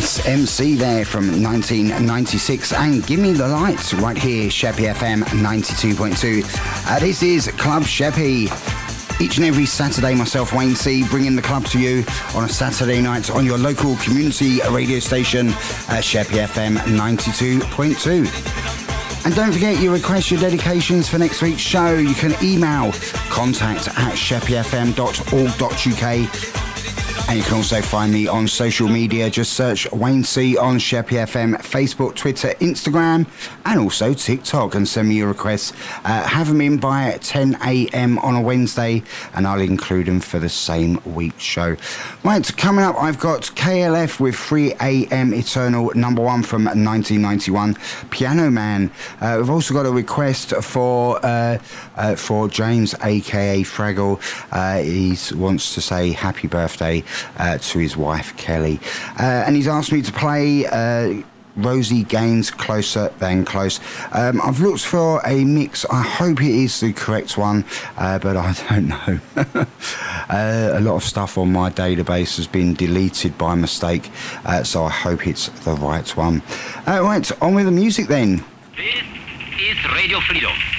Prince MC there from 1996 and Give Me the Light right here, Sheppy FM 92.2. This is Club Sheppy. Each and every Saturday, myself, Wayne C, bringing the club to you on a Saturday night on your local community radio station, Sheppy FM 92.2. And don't forget, you request your dedications for next week's show. You can email contact@sheppyfm.org.uk. And you can also find me on social media. Just search Wayne C on Sheppy FM, Facebook, Twitter, Instagram, and also TikTok. And send me your requests. Have them in by 10 a.m. on a Wednesday, and I'll include them for the same week's show. Right, coming up, I've got KLF with 3 a.m. Eternal, number 1 from 1991, Piano Man. We've also got a request for James, a.k.a. Fraggle. He wants to say happy birthday to his wife Kelly, and he's asked me to play Rosie Gaines' Closer Than Close. I've looked for a mix. I hope it is the correct one, but I don't know. A lot of stuff on my database has been deleted by mistake, so I hope it's the right one. Right, on with the music then. This is Radio Freedom.